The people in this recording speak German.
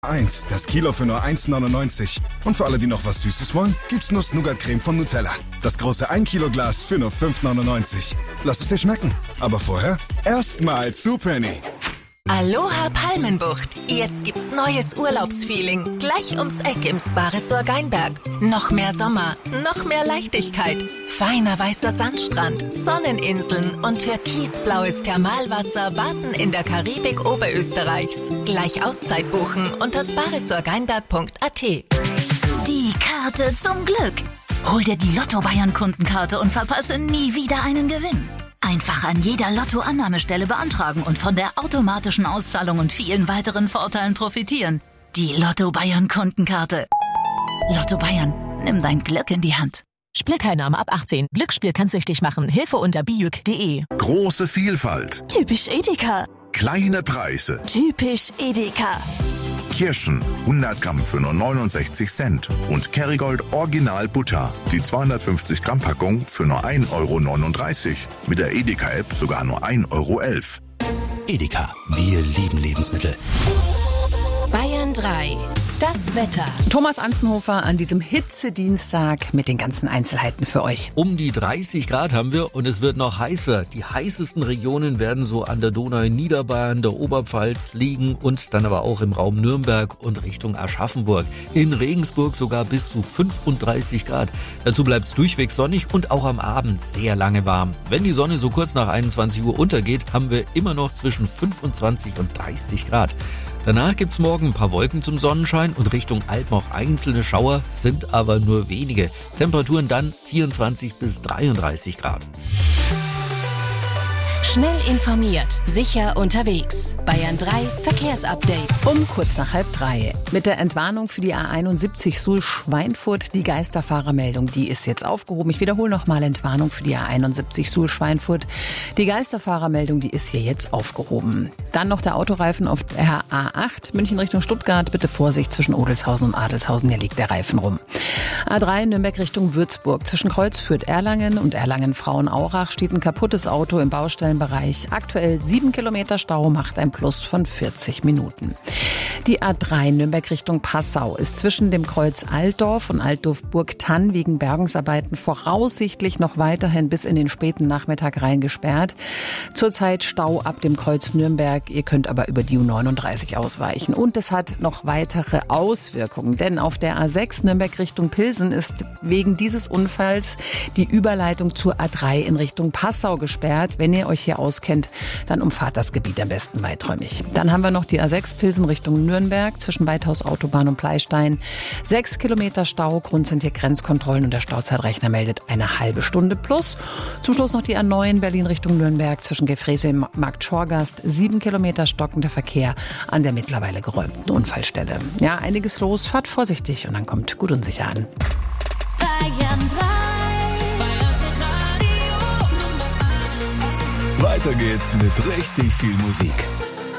1, das Kilo für nur 1,99. Und für alle, die noch was Süßes wollen, gibt's Nuss-Nougat-Creme von Nutella. Das große 1 Kilo Glas für nur 5,99. Lass es dir schmecken. Aber vorher erstmal zu Penny. Aloha Palmenbucht. Jetzt gibt's neues Urlaubsfeeling. Gleich ums Eck im Spa-Resort Geinberg. Noch mehr Sommer, noch mehr Leichtigkeit. Feiner weißer Sandstrand, Sonneninseln und türkisblaues Thermalwasser warten in der Karibik Oberösterreichs. Gleich Auszeit buchen unter sparesortgeinberg.at. Die Karte zum Glück. Hol dir die Lotto Bayern Kundenkarte und verpasse nie wieder einen Gewinn. Einfach an jeder Lotto-Annahmestelle beantragen und von der automatischen Auszahlung und vielen weiteren Vorteilen profitieren. Die Lotto Bayern Kundenkarte. Lotto Bayern, nimm dein Glück in die Hand. Spielteilnahme ab 18. Glücksspiel kann süchtig machen. Hilfe unter biuk.de. Große Vielfalt. Typisch Edeka. Kleine Preise. Typisch Edeka. Kirschen 100 Gramm für nur 69 Cent und Kerrygold Original Butter, die 250 Gramm Packung für nur 1,39 €. Mit der Edeka-App sogar nur 1,11 €. Edeka, wir lieben Lebensmittel. Bayern 3. Das Wetter. Thomas Anzenhofer an diesem Hitzedienstag mit den ganzen Einzelheiten für euch. Um die 30 Grad haben wir und es wird noch heißer. Die heißesten Regionen werden so an der Donau in Niederbayern, der Oberpfalz liegen und dann aber auch im Raum Nürnberg und Richtung Aschaffenburg. In Regensburg sogar bis zu 35 Grad. Dazu bleibt es durchweg sonnig und auch am Abend sehr lange warm. Wenn die Sonne so kurz nach 21 Uhr untergeht, haben wir immer noch zwischen 25 und 30 Grad. Danach gibt's morgen ein paar Wolken zum Sonnenschein und Richtung Alpen auch einzelne Schauer, sind aber nur wenige. Temperaturen dann 24 bis 33 Grad. Schnell informiert, sicher unterwegs. Bayern 3 Verkehrsupdate. Um kurz nach 2:30. Mit der Entwarnung für die A71 Suhl-Schweinfurt, die Geisterfahrermeldung, die ist jetzt aufgehoben. Ich wiederhole nochmal, Entwarnung für die A71 Suhl-Schweinfurt. Die Geisterfahrermeldung, die ist hier jetzt aufgehoben. Dann noch der Autoreifen auf der A8 München Richtung Stuttgart. Bitte Vorsicht zwischen Odelshausen und Adelshausen, hier liegt der Reifen rum. A3 Nürnberg Richtung Würzburg. Zwischen Kreuz führt Erlangen und Erlangen-Frauenaurach steht ein kaputtes Auto im Baustellenbereich. Aktuell 7 Kilometer Stau, macht ein Plus von 40 Minuten. Die A3 Nürnberg Richtung Passau ist zwischen dem Kreuz Altdorf und Altdorf-Burgtann wegen Bergungsarbeiten voraussichtlich noch weiterhin bis in den späten Nachmittag rein gesperrt. Zurzeit Stau ab dem Kreuz Nürnberg. Ihr könnt aber über die U39 ausweichen. Und es hat noch weitere Auswirkungen, denn auf der A6 Nürnberg Richtung Pilsen ist wegen dieses Unfalls die Überleitung zur A3 in Richtung Passau gesperrt. Wenn ihr euch hier auskennt, dann umfahrt das Gebiet am besten weiträumig. Dann haben wir noch die A6 Pilsen Richtung Nürnberg zwischen Weithaus Autobahn und Pleistein. 6 Kilometer Stau, Grund sind hier Grenzkontrollen und der Stauzeitrechner meldet eine halbe Stunde plus. Zum Schluss noch die A9 Berlin Richtung Nürnberg zwischen Gefräße und Markt Schorgast. 7 Kilometer stockender Verkehr an der mittlerweile geräumten Unfallstelle. Ja, einiges los, fahrt vorsichtig und dann kommt gut und sicher an. Bayern 3. Weiter geht's mit richtig viel Musik.